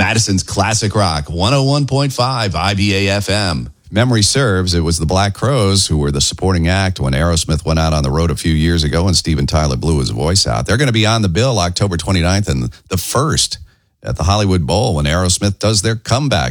Madison's Classic Rock, 101.5 IBA FM. Memory serves, it was the Black Crowes who were the supporting act when Aerosmith went out on the road a few years ago and Steven Tyler blew his voice out. They're going to be on the bill October 29th and the 1st at the Hollywood Bowl when Aerosmith does their comeback.